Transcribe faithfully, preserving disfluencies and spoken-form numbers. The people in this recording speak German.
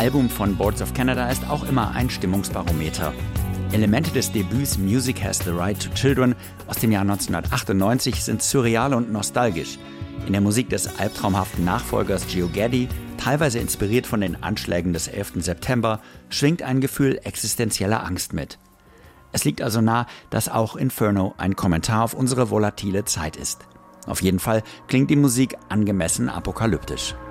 Album von Boards of Canada ist auch immer ein Stimmungsbarometer. Elemente des Debüts Music Has the Right to Children aus dem Jahr neunzehnhundertachtundneunzig sind surreal und nostalgisch. In der Musik des albtraumhaften Nachfolgers Geo Geddy, teilweise inspiriert von den Anschlägen des elften September, schwingt ein Gefühl existenzieller Angst mit. Es liegt also nah, dass auch Inferno ein Kommentar auf unsere volatile Zeit ist. Auf jeden Fall klingt die Musik angemessen apokalyptisch.